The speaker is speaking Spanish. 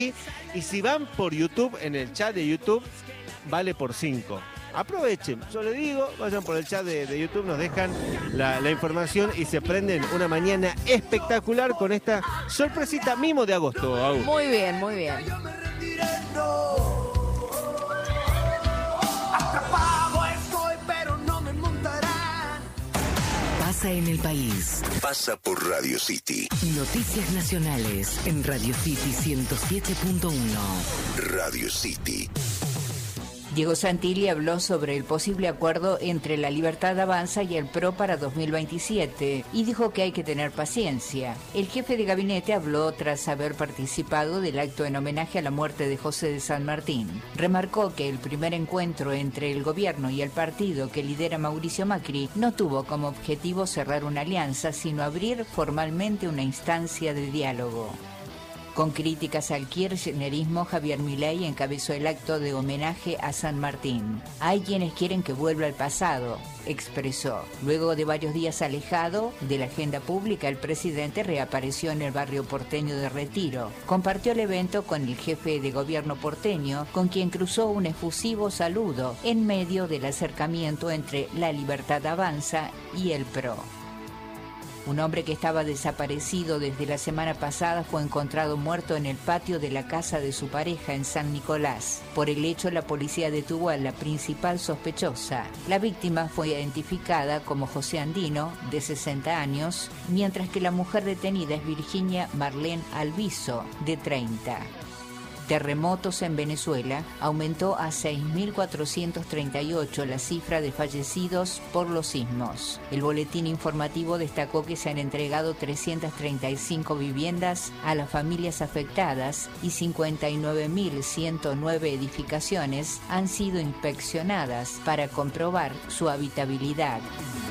Y si van por YouTube, en el chat de YouTube, vale por 5. Aprovechen, yo les digo, vayan por el chat de YouTube, nos dejan la información y se prenden una mañana espectacular con esta sorpresita mimo de agosto. Muy bien, muy bien. Pasa en el país. Pasa por Radio City. Noticias nacionales en Radio City 107.1. Radio City. Diego Santilli habló sobre el posible acuerdo entre La Libertad Avanza y el PRO para 2027 y dijo que hay que tener paciencia. El jefe de gabinete habló tras haber participado del acto en homenaje a la muerte de José de San Martín. Remarcó que el primer encuentro entre el gobierno y el partido que lidera Mauricio Macri no tuvo como objetivo cerrar una alianza, sino abrir formalmente una instancia de diálogo. Con críticas al kirchnerismo, Javier Milei encabezó el acto de homenaje a San Martín. Hay quienes quieren que vuelva al pasado, expresó. Luego de varios días alejado de la agenda pública, el presidente reapareció en el barrio porteño de Retiro. Compartió el evento con el jefe de gobierno porteño, con quien cruzó un efusivo saludo en medio del acercamiento entre La Libertad Avanza y el PRO. Un hombre que estaba desaparecido desde la semana pasada fue encontrado muerto en el patio de la casa de su pareja en San Nicolás. Por el hecho, la policía detuvo a la principal sospechosa. La víctima fue identificada como José Andino, de 60 años, mientras que la mujer detenida es Virginia Marlene Alviso, de 30. Terremotos en Venezuela. Aumentó a 6.438 la cifra de fallecidos por los sismos. El boletín informativo destacó que se han entregado 335 viviendas a las familias afectadas y 59.109 edificaciones han sido inspeccionadas para comprobar su habitabilidad.